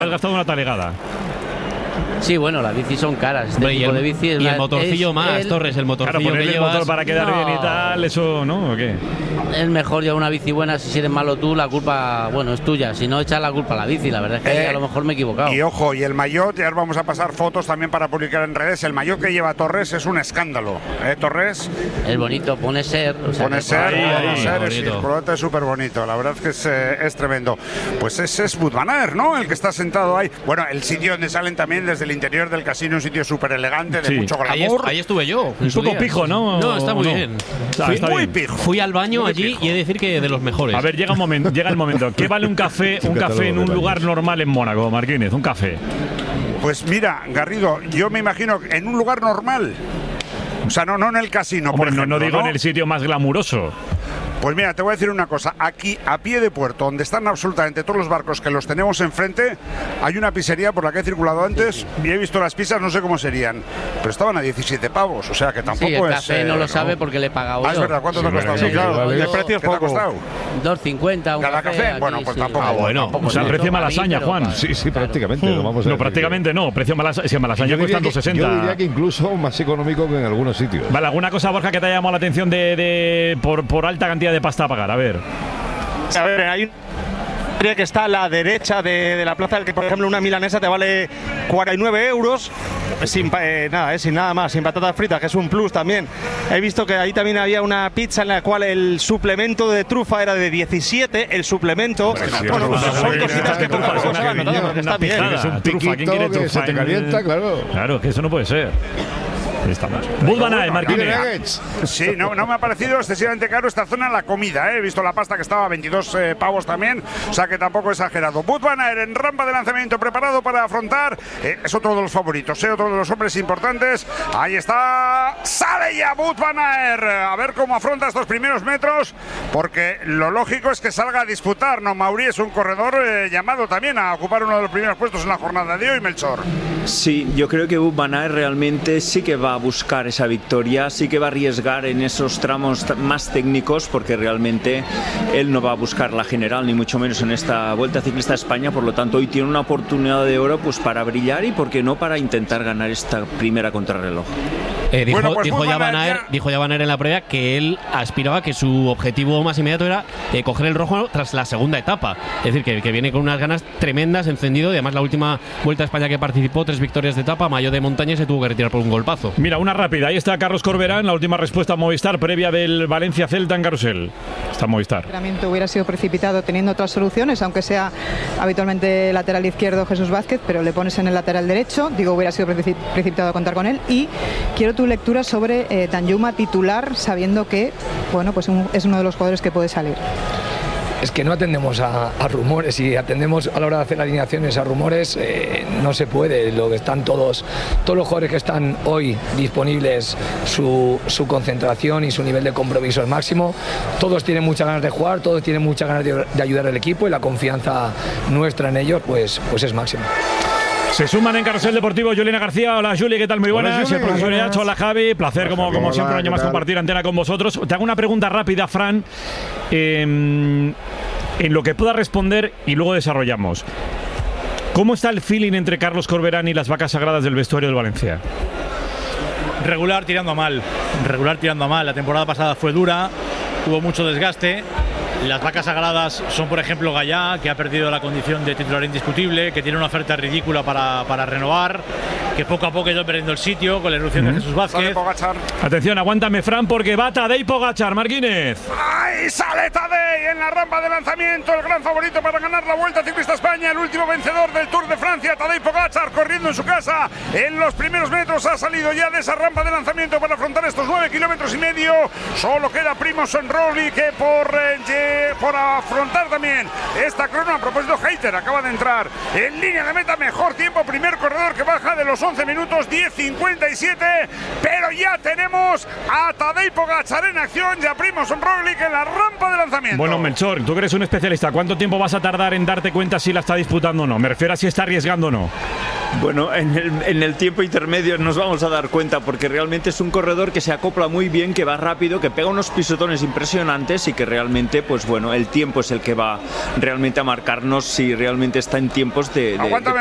Has gastado una talegada. Sí, bueno, las bicis son caras. Este tipo de bici y el motorcillo más, Torres, el motorcillo claro, que el llevas. motor para quedar bien y tal, eso, ¿no? ¿O qué? Es mejor llevar una bici buena. Si eres malo tú, la culpa, bueno, es tuya. Si no, echas la culpa a la bici. La verdad es que ahí a lo mejor me he equivocado. Y ojo, y el maillot, ya os vamos a pasar fotos también para publicar en redes. El maillot que lleva Torres es un escándalo. Torres. Es bonito, pone ser. O sea, pone ser, bonito. el colorete es súper bonito. La verdad es que es tremendo. Pues ese es Wout van Aert, ¿no? El que está sentado ahí. Bueno, el sitio donde salen también desde el interior del casino, un sitio súper elegante, de mucho glamour. Ahí estuve yo. Un poco pijo, ¿no? No, está muy bien. Está muy bien. pijo. Fui al baño Muy allí pijo. y he de decir que de los mejores. A ver, llega el momento. ¿Qué vale un café en un lugar normal en Mónaco, Martínez? Un café. Pues mira, Garrido, yo me imagino en un lugar normal. O sea, no en el casino, por ejemplo, no digo en el sitio más glamuroso. Pues mira, te voy a decir una cosa. Aquí, a pie de puerto, donde están absolutamente todos los barcos que los tenemos enfrente, hay una pizzería por la que he circulado antes y he visto las pizzas, no sé cómo serían, pero estaban a 17 pavos, o sea que tampoco sí, el es... café no lo sabe porque le he pagado yo. Es verdad, ¿cuánto te ha costado? Sí, claro, ¿Qué el precio es te ha poco. costado? 2,50 un ¿Cada café? aquí, Bueno, pues sí. tampoco. Bueno. O sea, el precio malasaña, Juan. Sí, prácticamente. Lo vamos a No, decir. prácticamente no. Precio malasaña cuesta 2,60. Yo diría que incluso más económico que en algunos sitios. Vale, ¿alguna cosa, Borja, que te haya llamado la atención por alta cantidad de pasta a pagar? A ver, hay un que está a la derecha de la plaza, que por ejemplo una milanesa te vale 49 euros sin nada más, sin patatas fritas, que es un plus también. He visto que ahí también había una pizza en la cual el suplemento de trufa era de 17, el suplemento. Bueno, pues son cositas que tampoco se van notando, porque está bien. Es un piquito ¿Quién quiere trufa? Se te calienta, claro. Claro, que eso no puede ser. Estamos. Wout van Aert, Martínez. Sí, no me ha parecido excesivamente caro esta zona la comida, ¿eh? He visto la pasta que estaba a 22 pavos también, o sea que tampoco exagerado. Wout van Aert en rampa de lanzamiento preparado para afrontar, es otro de los favoritos, otro de los hombres importantes. Ahí está, sale ya Wout van Aert, a ver cómo afronta estos primeros metros, porque lo lógico es que salga a disputar, ¿no? Mauri es un corredor llamado también a ocupar uno de los primeros puestos en la jornada de hoy, Melchor. Sí, yo creo que Wout van Aert realmente sí que va a buscar esa victoria, sí que va a arriesgar en esos tramos más técnicos, porque realmente él no va a buscar la general, ni mucho menos en esta Vuelta Ciclista a España. Por lo tanto, hoy tiene una oportunidad de oro pues para brillar y, por qué no, para intentar ganar esta primera contrarreloj. Dijo ya Van Aert en la previa que él aspiraba, que su objetivo más inmediato era coger el rojo tras la segunda etapa. Es decir, que viene con unas ganas tremendas, encendido. Y además, la última Vuelta a España que participó, 3 victorias de etapa, maillot de montaña, y se tuvo que retirar por un golpazo. Mira, una rápida. Ahí está Carlos Corberán, la última respuesta a Movistar previa del Valencia-Celta en Carrusel. Está Movistar. El entrenamiento hubiera sido precipitado teniendo otras soluciones, aunque sea habitualmente lateral izquierdo Jesús Vázquez, pero le pones en el lateral derecho. Digo, hubiera sido precipitado contar con él. Y quiero tu lectura sobre Danjuma titular, sabiendo que, bueno, pues es uno de los jugadores que puede salir. Es que no atendemos a rumores, y atendemos a la hora de hacer alineaciones a rumores, no se puede. Lo que están todos los jugadores que están hoy disponibles, su concentración y su nivel de compromiso es máximo. Todos tienen muchas ganas de jugar, todos tienen muchas ganas de ayudar al equipo, y la confianza nuestra en ellos pues es máxima. Se suman en Carrusel Deportivo Juliana García. Hola, Juli, ¿qué tal? Muy buenas. Hola, El profesor Yacho, hola, Javi. Placer, como siempre, un año más compartir antena con vosotros. Te hago una pregunta rápida, Fran, en lo que pueda responder y luego desarrollamos. ¿Cómo está el feeling entre Carlos Corberán y las vacas sagradas del vestuario del Valencia? Regular tirando a mal. La temporada pasada fue dura, hubo mucho desgaste. Las vacas sagradas son, por ejemplo, Gallá, que ha perdido la condición de titular indiscutible, que tiene una oferta ridícula para renovar, que poco a poco ha ido perdiendo el sitio con la irrupción de Jesús Vázquez. Atención, aguántame, Fran, porque va Tadej Pogačar, Martínez. ¡Ahí sale Tadej en la rampa de lanzamiento! El gran favorito para ganar la Vuelta Ciclista a España, el último vencedor del Tour de Francia, Tadej Pogačar, corriendo en su casa. En los primeros metros ha salido ya de esa rampa de lanzamiento para afrontar estos 9,5 kilómetros. Solo queda Primož Roglič que por afrontar también esta crono. A propósito, Hayter acaba de entrar en línea de meta, mejor tiempo, primer corredor que baja de los 11 minutos, 10:57, pero ya tenemos a Tadej Pogačar en acción y a Primož Roglič en la rampa de lanzamiento. Bueno, Melchor, tú que eres un especialista, ¿cuánto tiempo vas a tardar en darte cuenta si la está disputando o no? Me refiero a si está arriesgando o no. Bueno, en el tiempo intermedio nos vamos a dar cuenta, porque realmente es un corredor que se acopla muy bien, que va rápido, que pega unos pisotones impresionantes y que realmente, pues bueno, el tiempo es el que va realmente a marcarnos si realmente está en tiempos de